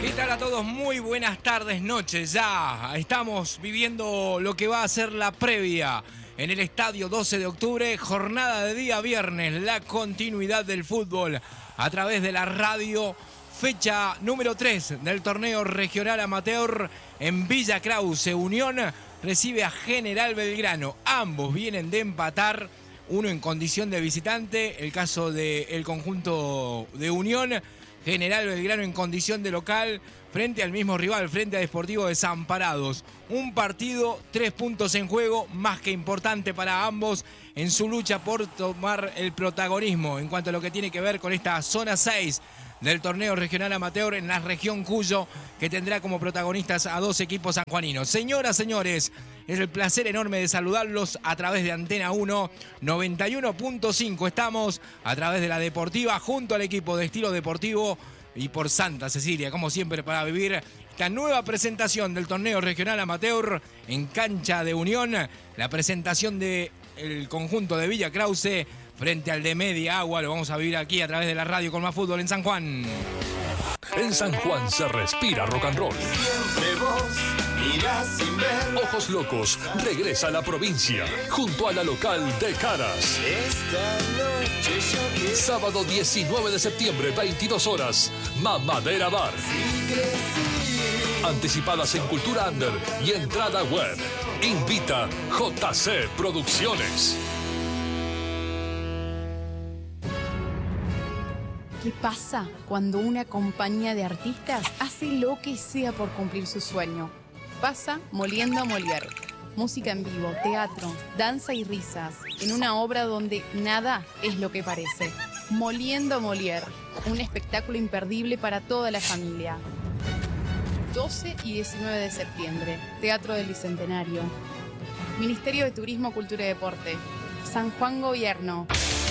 ¿Qué tal a todos? Muy buenas tardes, noches. Ya estamos viviendo lo que va a ser la previa en el Estadio 12 de octubre, jornada de día viernes, la continuidad del fútbol a través de la radio, fecha número 3 del torneo regional amateur en Villa Krause. Unión recibe a General Belgrano, ambos vienen de empatar, uno en condición de visitante, el caso del conjunto de Unión. General Belgrano en condición de local frente al mismo rival, frente a Deportivo Desamparados. Un partido, 3 puntos en juego, más que importante para ambos en su lucha por tomar el protagonismo en cuanto a lo que tiene que ver con esta zona 6 del torneo regional amateur en la región Cuyo, que tendrá como protagonistas a dos equipos sanjuaninos. Señoras, señores, es el placer enorme de saludarlos a través de Antena 1 91.5. Estamos a través de la Deportiva junto al equipo de Estilo Deportivo y por Santa Cecilia, como siempre, para vivir esta nueva presentación del torneo regional amateur en cancha de Unión. La presentación del conjunto de Villa Krause frente al de Media Agua. Lo vamos a vivir aquí a través de la radio con más fútbol en San Juan. En San Juan se respira rock and roll. Siempre vos mirás sin ver. Ojos Locos regresa a la provincia junto a la local de Caras. Esta noche yo quiero. Sábado 19 de septiembre, 22 horas, Mamadera Bar. Si crecí. Anticipadas en Cultura Under y entrada web. Invita JC Producciones. ¿Qué pasa cuando una compañía de artistas hace lo que sea por cumplir su sueño? Pasa Moliendo a Molière. Música en vivo, teatro, danza y risas, en una obra donde nada es lo que parece. Moliendo a Molière, un espectáculo imperdible para toda la familia. 12 y 19 de septiembre, Teatro del Bicentenario. Ministerio de Turismo, Cultura y Deporte. San Juan Gobierno.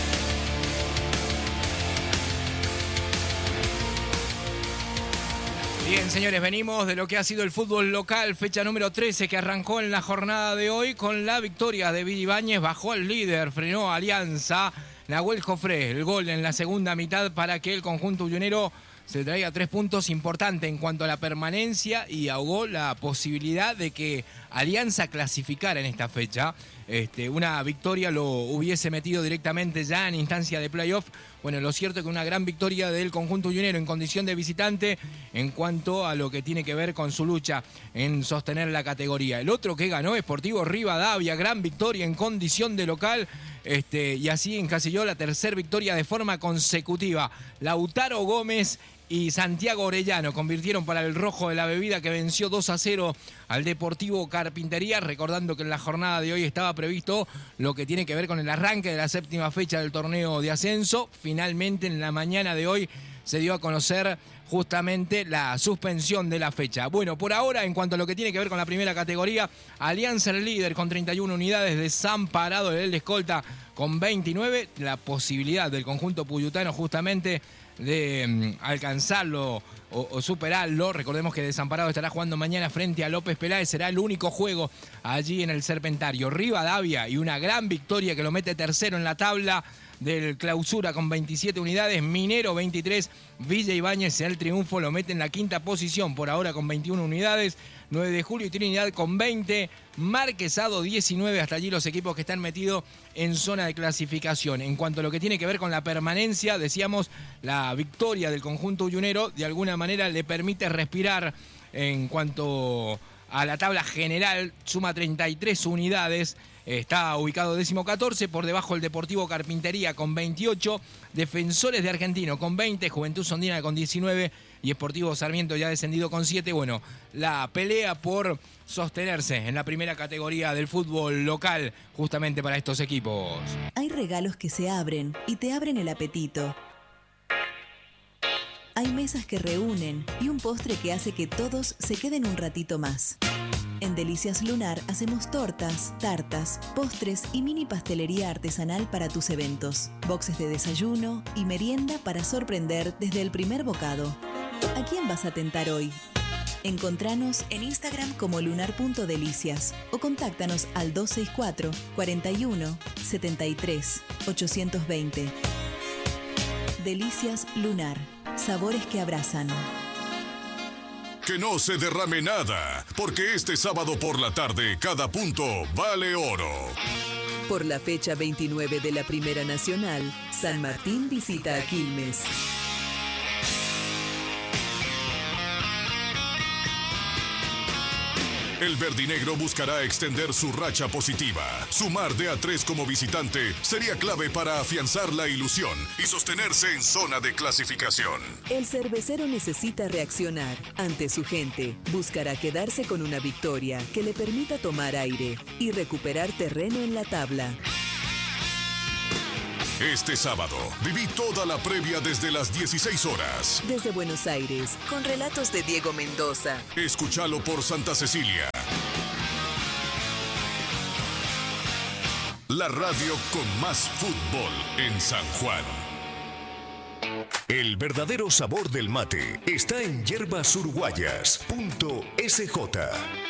Bien, señores, venimos de lo que ha sido el fútbol local, fecha número 13 que arrancó en la jornada de hoy con la victoria de Villa Ibáñez, bajó al líder, frenó a Alianza, Nahuel Jofré, el gol en la segunda mitad para que el conjunto ullonero se traiga 3 puntos importantes en cuanto a la permanencia y ahogó la posibilidad de que Alianza clasificara en esta fecha. Una victoria lo hubiese metido directamente ya en instancia de playoff. Bueno, lo cierto es que una gran victoria del conjunto ullonero en condición de visitante en cuanto a lo que tiene que ver con su lucha en sostener la categoría. El otro que ganó es Sportivo Rivadavia, gran victoria en condición de local. Y así encasilló la tercera victoria de forma consecutiva. Lautaro Gómez y Santiago Orellano convirtieron para el rojo de la bebida, que venció 2-0 al Deportivo Carpintería, recordando que en la jornada de hoy estaba previsto lo que tiene que ver con el arranque de la séptima fecha del torneo de ascenso. Finalmente en la mañana de hoy se dio a conocer justamente la suspensión de la fecha. Bueno, por ahora, en cuanto a lo que tiene que ver con la primera categoría, Alianza el líder con 31 unidades, Desamparado el escolta con 29, la posibilidad del conjunto puyutano justamente de alcanzarlo o superarlo. Recordemos que Desamparado estará jugando mañana frente a López Peláez, será el único juego allí en el Serpentario. Rivadavia y una gran victoria que lo mete tercero en la tabla del clausura con 27 unidades, Minero 23, Villa Ibáñez el triunfo lo mete en la quinta posición por ahora con 21 unidades, 9 de Julio y Trinidad con 20, Marquesado 19, hasta allí los equipos que están metidos en zona de clasificación. En cuanto a lo que tiene que ver con la permanencia, decíamos, la victoria del conjunto ullonero de alguna manera le permite respirar en cuanto a la tabla general, suma 33 unidades. Está ubicado 14º, por debajo el Deportivo Carpintería con 28, Defensores de Argentino con 20, Juventud Sondina con 19 y Sportivo Sarmiento ya descendido con 7. Bueno, la pelea por sostenerse en la primera categoría del fútbol local justamente para estos equipos. Hay regalos que se abren y te abren el apetito. Hay mesas que reúnen y un postre que hace que todos se queden un ratito más. En Delicias Lunar hacemos tortas, tartas, postres y mini pastelería artesanal para tus eventos. Boxes de desayuno y merienda para sorprender desde el primer bocado. ¿A quién vas a tentar hoy? Encontranos en Instagram como lunar.delicias o contáctanos al 264 41 73 820. Delicias Lunar. Sabores que abrazan. que no se derrame nada, porque este sábado por la tarde cada punto vale oro. Por la fecha 29 de la Primera Nacional, San Martín visita a Quilmes. El verdinegro buscará extender su racha positiva. Sumar de a 3 como visitante sería clave para afianzar la ilusión y sostenerse en zona de clasificación. El cervecero necesita reaccionar ante su gente. Buscará quedarse con una victoria que le permita tomar aire y recuperar terreno en la tabla. Este sábado, viví toda la previa desde las 16 horas. Desde Buenos Aires, con relatos de Diego Mendoza. Escúchalo por Santa Cecilia. La radio con más fútbol en San Juan. El verdadero sabor del mate está en Yerbas Uruguayas.sj.